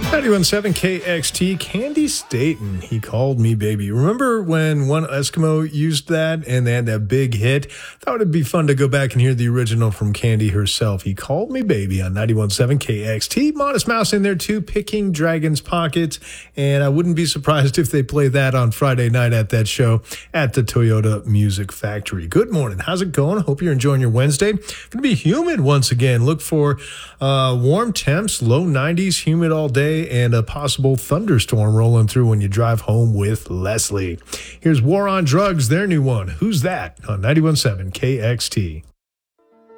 91.7 KXT, Candy Staten, He Called Me Baby. Remember when one Eskimo used that and they had that big hit? Thought it'd be fun to go back and hear the original from Candy herself. He Called Me Baby on 91.7 KXT. Modest Mouse in there too, Picking Dragon's Pockets. And I wouldn't be surprised if they play that on Friday night at that show at the Toyota Music Factory. Good morning. How's it going? Hope you're enjoying your Wednesday. Going to be humid once again. Look for warm temps, low 90s, humid all day, and a possible thunderstorm rolling through when you drive home with Leslie. Here's War on Drugs, their new one. Who's That? On 91.7 KXT.